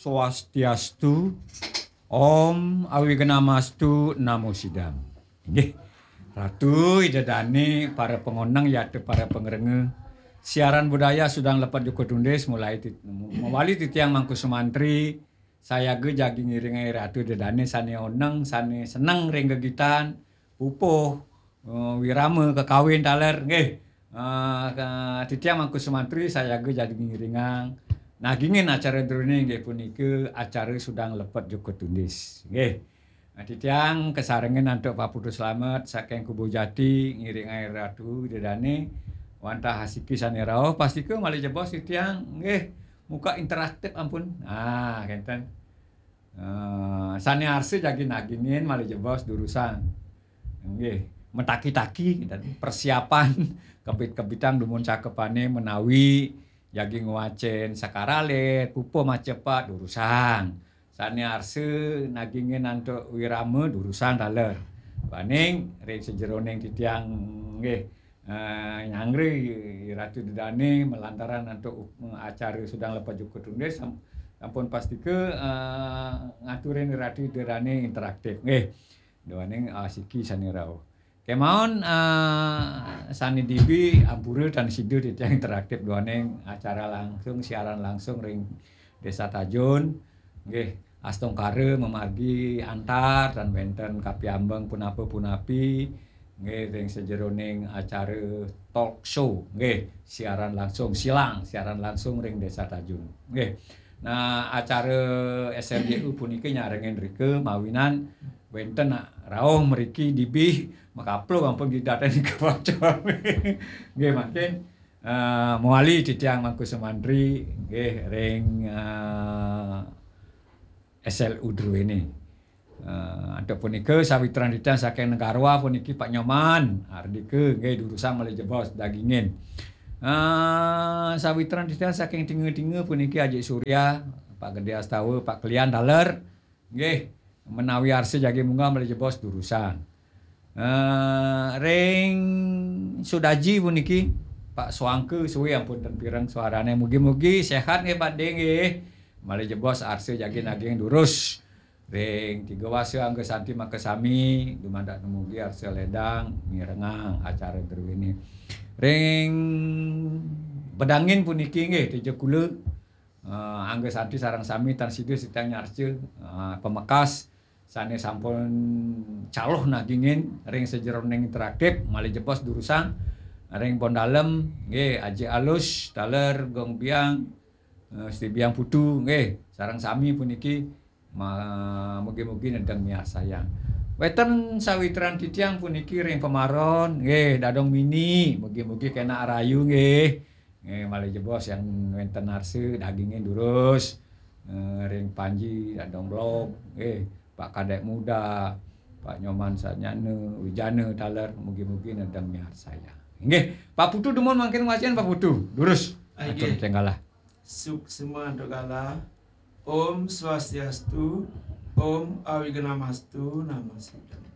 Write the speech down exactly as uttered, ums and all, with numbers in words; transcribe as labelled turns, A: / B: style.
A: Swastiastu, Om Awigenamastu, Namo Sidam. Nggih. Ratu idadani para pengonang yaitu para pengerenge siaran budaya sudah lepat Joko Tundes mulai tit, mewali titiang Mangku Sumantri saya ge jagi ngiringai Ratu idadani sane oneng sane seneng ring gegitan pupuh uh, wirame kekawin taler nggih uh, titiang Mangku Sumantri saya ge jadi ngiringang nagingin acara drone nggih punika acara sudah lepat Joko Tundes nggih. Titiang kesarengan untuk Pak Putu Slamet saking Kubu Jati ngiring air Ratu Idadani wanta hasiki sanirao pasti ke malih jebos titiang nggih muka interaktif ampun. Ah kenten. Uh, sane arse jagi nagingin malih jebos durusan. Nggih, metaki-taki dan persiapan kebit-kebitang dumun cakepane menawi jagi nguacen sakaralet pupo macepat durusan. Sane arse nagingin antuk wirame durusan taler. Baning ring sejeroning titiang nggih uh, nyangri Ratu Idadani melantaran antuk acara sedang lepas Joko Tundes sampun pastike uh, ngaturin Ratu Idadani interaktif nggih. Doaning asiki sanirao. Kemaon uh, Sani Dibi ampure dan sidu titiang interaktif doaning acara langsung siaran langsung ring Desa Tajun nggih astong kare memargi antar dan wenten kapiambeng punapa punapi nggih ring sejeroning acara talk show nggih siaran langsung silang siaran langsung ring Desa Tajun nggih. Nah acara S R J U puniki nyarengen rike mawinan wenten rawuh mriki Dibi makaplo ampun didateni kebocor nggih makin uh, muali titiang Mangku Sumantri nggih ring uh, S L U Druene. Uh, Antuk punika sawitran titiang saking Negarwa puniki Pak Nyoman ardike nggih durusan malih jebos dagingin. Uh, sawitran titiang saking Tinge-tinge puniki Haji Surya, Pak Gede Astawa, Pak Klian daler nggih menawi arse jagi munggah malih jebos durusan. Uh, ring Sudaji puniki Pak Swangke suwi ampun ten pireng suarane mugi-mugi sehat nggih Pak De nggih. Malih jebos arse jagi naging durus. Ring tiga wase angge santi makasami dumadak mugi arse ledang mirengang acara drwene. Ring Bedangin puniki nggih Tejo kula uh, angge santi sareng sami tan sidu sitang nyarce uh, pemekas sane sampun caloh nagingin ring sejeroning interaktif malih jebos durusan ring Pondalem nggih Aji Alus taler Gong Biang uh, Sti Biang Putu nggih sareng sami puniki mugi-mugi nedeng miar sayang. Weten sawitran titiang puniki ring Pemaron nggih Dadong Mini mugi-mugi kena arayu nggih. Nggih malih jebos yang wenten arse dagingin durus uh, ring Panji Dadong Blok nggih Pak Kadek Muda, Pak Nyoman Sanyane, Wijane taler mugi-mugi nedang miar saya. Nggih, Pak Putu dumun mangkin wacian Pak Putu. Durus. Atur tenggalah.
B: Suk semua ndogala. Om Swastiastu, Om Awigenamastu, Namo Sidam.